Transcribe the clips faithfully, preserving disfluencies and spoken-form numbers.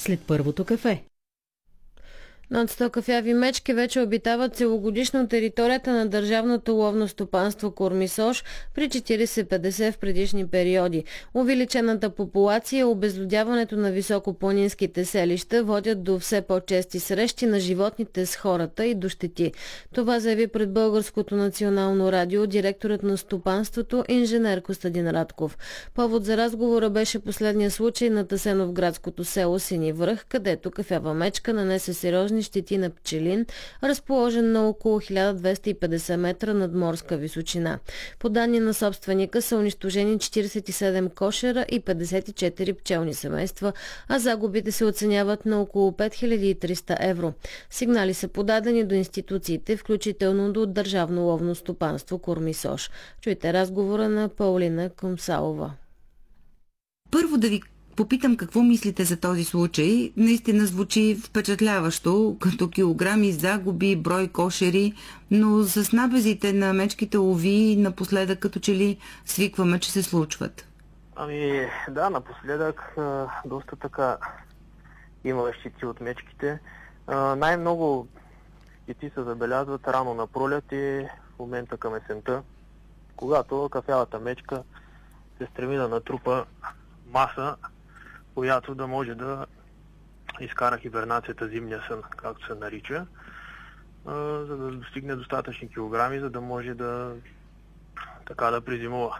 след първото кафе. Над сто кафяви мечки вече обитават целогодишно територията на Държавното ловно стопанство Кормисош при четирийсет-петдесет в предишни периоди. Увеличената популация и обезлюдяването на високопланинските селища водят до все по-чести срещи на животните с хората и до щети. Това заяви пред Българското национално радио директорът на стопанството инженер Костадин Радков. Повод за разговора беше последния случай на Асеновградското село Сини връх, където кафява мечка нанесе сериозни щети на пчелин, разположен на около хиляда двеста и петдесет метра над морска височина. По данни на собственика са унищожени четирийсет и седем кошера и петдесет и четири пчелни семейства, а загубите се оценяват на около пет хиляди и триста евро. Сигнали са подадени до институциите, включително до Държавно ловно стопанство Кормисош. Чуйте разговора на Паулина Комсалова. Първо да ви попитам какво мислите за този случай. Наистина звучи впечатляващо, като килограми загуби, брой кошери, но с набезите на мечките лови напоследък като че ли свикваме, че се случват. Ами да, напоследък доста така има щети от мечките. Най-много щети се забелязват рано на пролет и в момента към есента, когато кафявата мечка се стреми да натрупа маса, която да може да изкара хибернацията, зимния сън, както се нарича, за да достигне достатъчни килограми, за да може да така да презимува.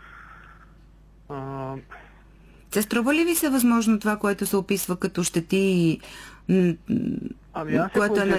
Се струва ли ви се възможно това, което се описва като щети, ами аз което е